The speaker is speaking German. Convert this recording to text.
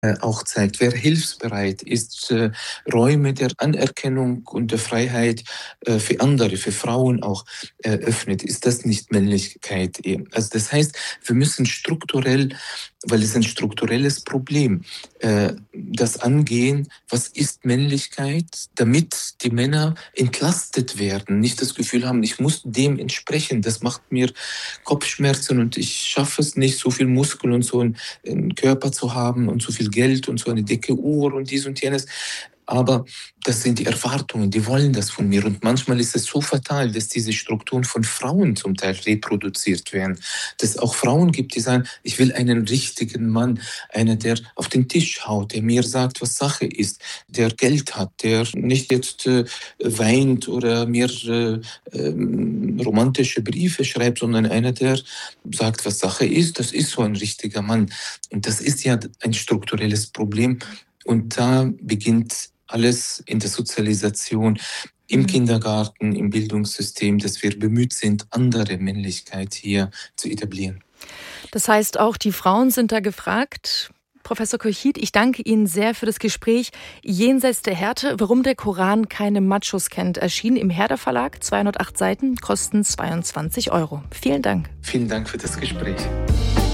auch zeigt. Wer hilfsbereit ist, Räume der Anerkennung und der Freiheit für andere, für Frauen auch öffnet, ist das nicht Männlichkeit? Also das heißt, wir müssen strukturell, weil es ein strukturelles Problem, das angehen, was ist Männlichkeit, damit die Männer entlastet werden, nicht das Gefühl haben, ich muss dem entsprechen, das macht mir Kopfschmerzen und ich schaffe es nicht, so viel Muskeln und so einen Körper zu haben und so viel Geld und so eine dicke Uhr und dies und jenes. Aber das sind die Erwartungen, die wollen das von mir. Und manchmal ist es so fatal, dass diese Strukturen von Frauen zum Teil reproduziert werden. Dass es auch Frauen gibt, die sagen, ich will einen richtigen Mann, einer, der auf den Tisch haut, der mir sagt, was Sache ist, der Geld hat, der nicht jetzt weint oder mir romantische Briefe schreibt, sondern einer, der sagt, was Sache ist. Das ist so ein richtiger Mann. Und das ist ja ein strukturelles Problem. Und da beginnt alles in der Sozialisation, im Kindergarten, im Bildungssystem, dass wir bemüht sind, andere Männlichkeit hier zu etablieren. Das heißt, auch die Frauen sind da gefragt. Professor Kochit, ich danke Ihnen sehr für das Gespräch. Jenseits der Härte, warum der Koran keine Machos kennt, erschien im Herder Verlag, 208 Seiten, kosten 22 €. Vielen Dank. Vielen Dank für das Gespräch.